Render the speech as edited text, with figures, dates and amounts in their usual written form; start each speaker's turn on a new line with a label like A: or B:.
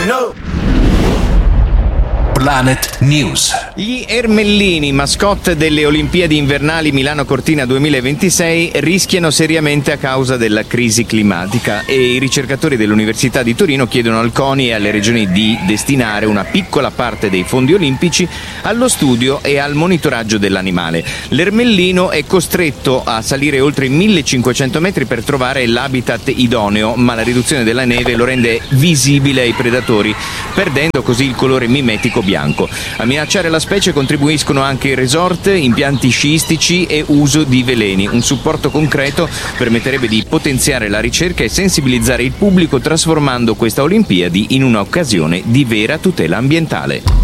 A: Planet News.
B: Gli ermellini, mascotte delle Olimpiadi invernali Milano-Cortina 2026, rischiano seriamente a causa della crisi climatica e i ricercatori dell'Università di Torino chiedono al CONI e alle regioni di destinare una piccola parte dei fondi olimpici allo studio e al monitoraggio dell'animale. L'ermellino è costretto a salire oltre 1500 metri per trovare l'habitat idoneo, ma la riduzione della neve lo rende visibile ai predatori, perdendo così il colore mimetico bianco. A minacciare la specie contribuiscono anche resort, impianti sciistici e uso di veleni. Un supporto concreto permetterebbe di potenziare la ricerca e sensibilizzare il pubblico, trasformando questa Olimpiadi in un'occasione di vera tutela ambientale.